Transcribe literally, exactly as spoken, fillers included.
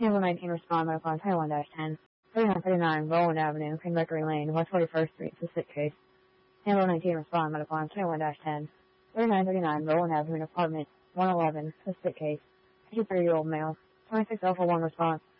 Handle nineteen respond by phone twenty-one dash ten. thirty-nine thirty-nine Roland Avenue, Kentucky Lane, West forty-first Street, Pacific case. Handle nineteen respond by phone twenty-one dash ten. thirty-nine thirty-nine Roland Avenue, apartment one eleven, Pacific case. fifty-three-year-old male. twenty-six Alpha one response.